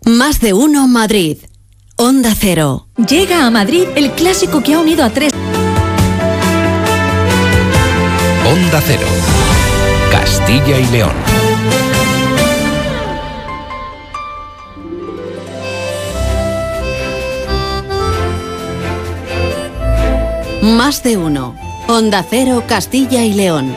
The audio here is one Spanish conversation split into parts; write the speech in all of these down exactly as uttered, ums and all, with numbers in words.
Más de uno Madrid. Onda Cero. Llega a Madrid el clásico que ha unido a tres. Onda Cero. Castilla y León. Más de uno. Onda Cero, Castilla y León.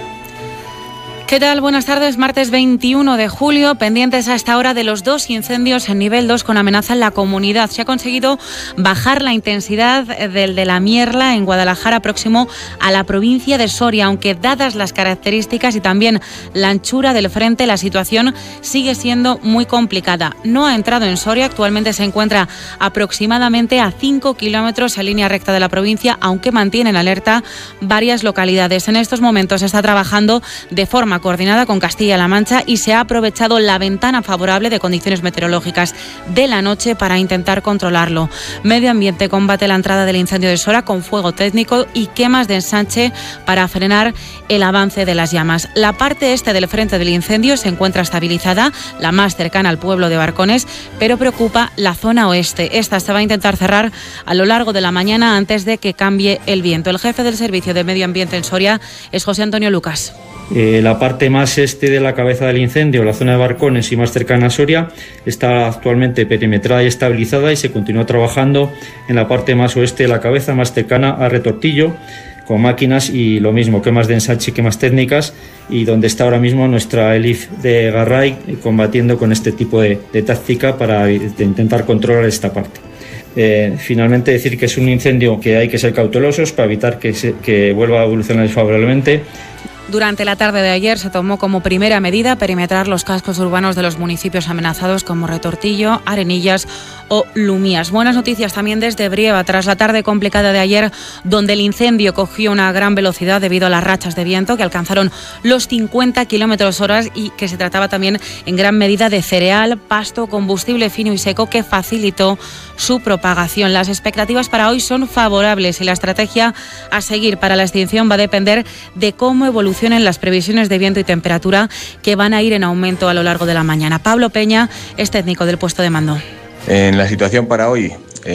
¿Qué tal? Buenas tardes. Martes veintiuno de julio, pendientes a esta hora de los dos incendios en nivel dos con amenaza en la comunidad. Se ha conseguido bajar la intensidad del de la Mierla en Guadalajara, próximo a la provincia de Soria, aunque dadas las características y también la anchura del frente, la situación sigue siendo muy complicada. No ha entrado en Soria, actualmente se encuentra aproximadamente a cinco kilómetros en línea recta de la provincia, aunque mantiene en alerta varias localidades. En estos momentos se está trabajando de forma coordinada con Castilla-La Mancha y se ha aprovechado la ventana favorable de condiciones meteorológicas de la noche para intentar controlarlo. Medio Ambiente combate la entrada del incendio de Sora con fuego técnico y quemas de ensanche para frenar el avance de las llamas. La parte este del frente del incendio se encuentra estabilizada, la más cercana al pueblo de Barcones, pero preocupa la zona oeste. Esta se va a intentar cerrar a lo largo de la mañana antes de que cambie el viento. El jefe del Servicio de Medio Ambiente en Soria es José Antonio Lucas. Eh, la parte más este de la cabeza del incendio, la zona de Barcones y más cercana a Soria, está actualmente perimetrada y estabilizada y se continúa trabajando en la parte más oeste de la cabeza, más cercana a Retortillo, con máquinas y lo mismo, quemas de ensanche y quemas técnicas, y donde está ahora mismo nuestra Elif de Garray combatiendo con este tipo de, de táctica para de intentar controlar esta parte. Eh, finalmente decir que es un incendio que hay que ser cautelosos para evitar que, se, que vuelva a evolucionar desfavorablemente. Durante la tarde de ayer se tomó como primera medida perimetrar los cascos urbanos de los municipios amenazados como Retortillo, Arenillas o Lumías. Buenas noticias también desde Brieva, tras la tarde complicada de ayer, donde el incendio cogió una gran velocidad debido a las rachas de viento que alcanzaron los cincuenta kilómetros hora y que se trataba también en gran medida de cereal, pasto, combustible fino y seco que facilitó su propagación. Las expectativas para hoy son favorables y la estrategia a seguir para la extinción va a depender de cómo evolucionen las previsiones de viento y temperatura, que van a ir en aumento a lo largo de la mañana. Pablo Peña es técnico del puesto de mando. En la situación para hoy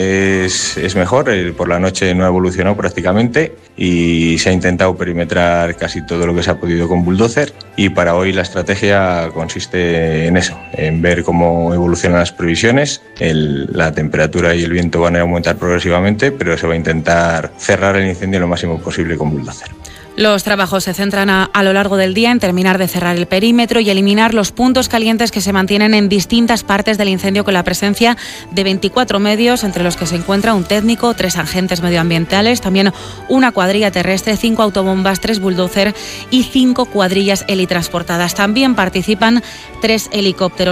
es, es mejor, por la noche no ha evolucionado prácticamente y se ha intentado perimetrar casi todo lo que se ha podido con bulldozer, y para hoy la estrategia consiste en eso, en ver cómo evolucionan las previsiones. El, la temperatura y el viento van a aumentar progresivamente, pero se va a intentar cerrar el incendio lo máximo posible con bulldozer. Los trabajos se centran a, a lo largo del día en terminar de cerrar el perímetro y eliminar los puntos calientes que se mantienen en distintas partes del incendio, con la presencia de veinticuatro medios, entre los que se encuentra un técnico, tres agentes medioambientales, también una cuadrilla terrestre, cinco autobombas, tres bulldozer y cinco cuadrillas helitransportadas. También participan tres helicópteros.